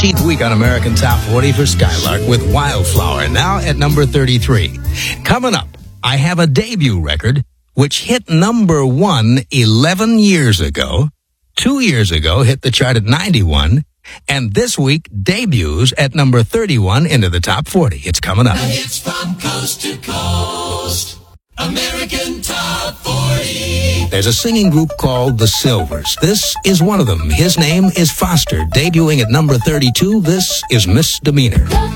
13th week on American Top 40 for Skylark with Wildflower, now at number 33. Coming up, I have a debut record which hit number 1 11 years ago. 2 years ago, hit the chart at 91. And this week, debuts at number 31 into the top 40. It's coming up. The hits from coast to coast. American Top 40. There's a singing group called The Silvers. This is one of them. His name is Foster. Debuting at number 32, this is Misdemeanor.